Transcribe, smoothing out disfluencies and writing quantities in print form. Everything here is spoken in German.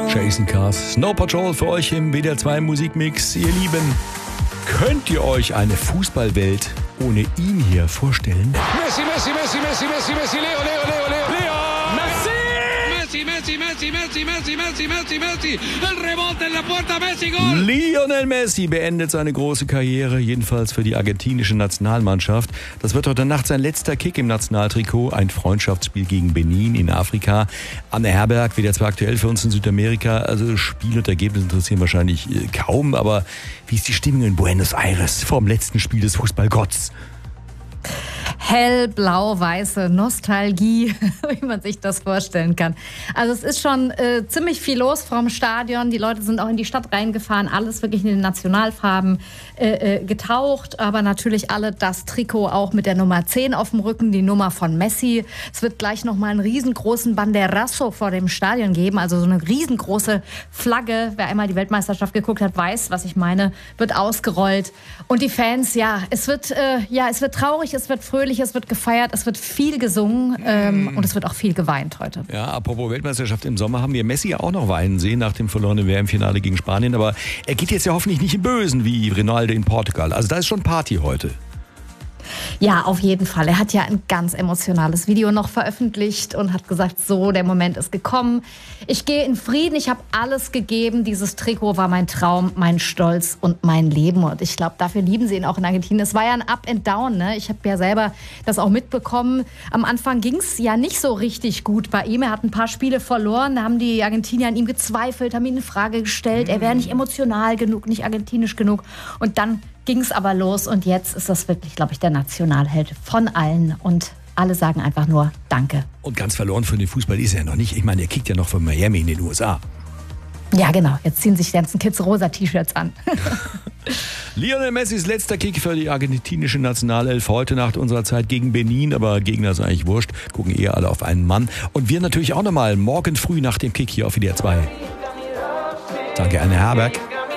Jason Cars, Snow Patrol für euch im WDR 2 Musikmix. Ihr Lieben, könnt ihr euch eine Fußballwelt ohne ihn hier vorstellen? Messi, Messi, Messi, Messi, Messi, Messi, Leo, Leo, Leo, Leo, Leo. Messi! Messi, Messi, Messi, Messi, Messi, Messi, Messi. El rebote en la puerta, Messi, Goal. Lionel Messi beendet seine große Karriere, jedenfalls für die argentinische Nationalmannschaft. Das wird heute Nacht sein letzter Kick im Nationaltrikot. Ein Freundschaftsspiel gegen Benin in Afrika. Anne Herberg, WDR 2 aktuell für uns in Südamerika. Also Spiel und Ergebnis interessieren wahrscheinlich kaum. Aber wie ist die Stimmung in Buenos Aires vor dem letzten Spiel des Fußballgotts? Hellblau-weiße Nostalgie, wie man sich das vorstellen kann. Also es ist schon ziemlich viel los vom Stadion. Die Leute sind auch in die Stadt reingefahren, alles wirklich in den Nationalfarben getaucht, aber natürlich alle das Trikot auch mit der Nummer 10 auf dem Rücken, die Nummer von Messi. Es wird gleich nochmal einen riesengroßen Banderazo vor dem Stadion geben, also so eine riesengroße Flagge. Wer einmal die Weltmeisterschaft geguckt hat, weiß, was ich meine, wird ausgerollt. Und die Fans, es wird traurig, es wird fröhlich, es wird gefeiert, es wird viel gesungen und es wird auch viel geweint heute. Ja, apropos Weltmeisterschaft im Sommer haben wir Messi ja auch noch weinen sehen nach dem verlorenen WM-Finale gegen Spanien. Aber er geht jetzt ja hoffentlich nicht im Bösen wie Ronaldo in Portugal. Also da ist schon Party heute. Ja, auf jeden Fall. Er hat ja ein ganz emotionales Video noch veröffentlicht und hat gesagt, so, der Moment ist gekommen. Ich gehe in Frieden, ich habe alles gegeben. Dieses Trikot war mein Traum, mein Stolz und mein Leben. Und ich glaube, dafür lieben sie ihn auch in Argentinien. Es war ja ein Up and Down, ne? Ich habe ja selber das auch mitbekommen. Am Anfang ging es ja nicht so richtig gut bei ihm. Er hat ein paar Spiele verloren. Da haben die Argentinier an ihm gezweifelt, haben ihn in Frage gestellt. Er wäre nicht emotional genug, nicht argentinisch genug. Und dann ging es aber los und jetzt ist das wirklich, glaube ich, der Nationalheld von allen und alle sagen einfach nur Danke. Und ganz verloren für den Fußball ist er noch nicht. Ich meine, er kickt ja noch von Miami in den USA. Ja, genau. Jetzt ziehen sich die ganzen Kids rosa T-Shirts an. Lionel Messis letzter Kick für die argentinische Nationalelf heute Nacht unserer Zeit gegen Benin, aber Gegner ist eigentlich wurscht, gucken eher alle auf einen Mann. Und wir natürlich auch nochmal morgen früh nach dem Kick hier auf WDR 2. Danke, Anne Herberg.